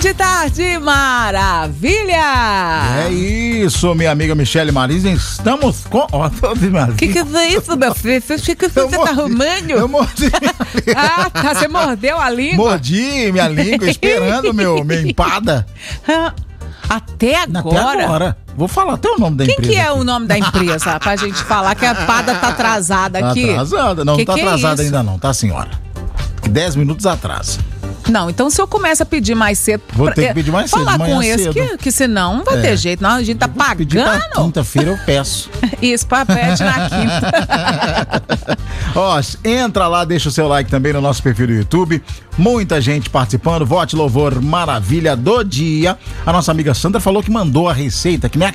de tarde, maravilha! É isso, minha amiga Michele Marisa, estamos com... Ó, que é isso, meu filho? O que você tá arrumando? Eu mordi Ah, tá, você mordeu a língua? Mordi minha língua, esperando minha empada. Até agora? Vou falar até o nome da empresa. Quem que é aqui. o nome da empresa? Pra gente falar que a empada tá atrasada aqui. Tá atrasada? Não, não tá atrasada é ainda não, tá, senhora? 10 minutos atrasa. Não, então se eu começo a pedir mais cedo... Vou ter que pedir mais cedo, falar de manhã com esse, cedo. que senão não vai ter jeito, não. A gente tá pagando. Pedir pra quinta-feira eu peço. Isso, papete na quinta. Ó, entra lá, deixa o seu like também no nosso perfil do YouTube. Muita gente participando. Vote Louvor Maravilha do Dia. A nossa amiga Sandra falou que mandou a receita, que minha